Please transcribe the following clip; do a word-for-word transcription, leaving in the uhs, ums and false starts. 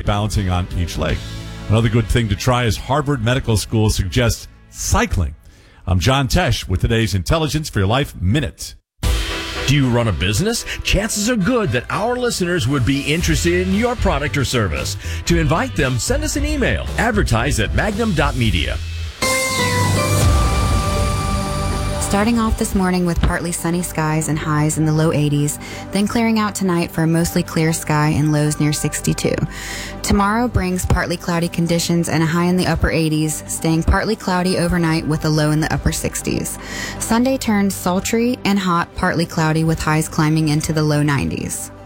balancing on each leg. Another good thing to try is Harvard Medical School suggests cycling. I'm John Tesh with today's Intelligence for Your Life Minute. Do you run a business? Chances are good that our listeners would be interested in your product or service. To invite them, send us an email. Advertise at magnum dot media. Starting off this morning with partly sunny skies and highs in the low eighties, then clearing out tonight for a mostly clear sky and lows near sixty-two. Tomorrow brings partly cloudy conditions and a high in the upper eighties, staying partly cloudy overnight with a low in the upper sixties. Sunday turns sultry and hot, partly cloudy with highs climbing into the low nineties.